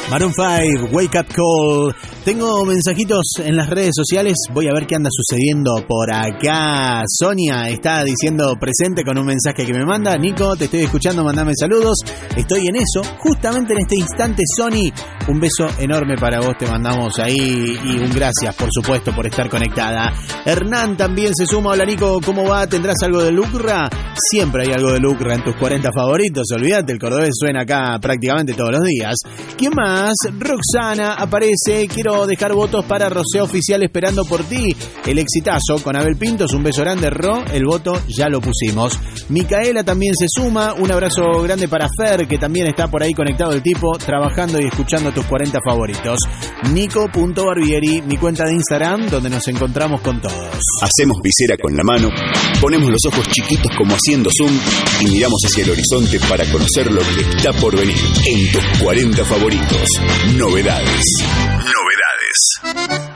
Maroon 5, Wake Up Call. Tengo mensajitos en las redes sociales. Voy a ver qué anda sucediendo por acá. Sonia está diciendo presente con un mensaje que me manda. Nico, te estoy escuchando, mandame saludos. Estoy en eso, justamente en este instante, Sony. Un beso enorme para vos, te mandamos ahí. Y un gracias, por supuesto, por estar conectada. Hernán también se suma. Hola Nico, ¿cómo va? ¿Tendrás algo de Lucra? Siempre hay algo de Lucra en tus 40 favoritos. Olvídate, el cordobés suena acá prácticamente todos los días. ¿Quién más? Roxana aparece. Quiero dejar votos para Rosé Oficial esperando por ti. El exitazo con Abel Pintos. Un beso grande, Ro. El voto ya lo pusimos. Micaela también se suma. Un abrazo grande para Fer, que también está por ahí conectado el tipo, trabajando y escuchando tus 40 favoritos. Nico.barbieri, mi cuenta de Instagram, donde nos encontramos con todos. Hacemos visera con la mano, ponemos los ojos chiquitos como haciendo zoom y miramos hacia el horizonte para conocer lo que está por venir en tus 40 favoritos. Novedades.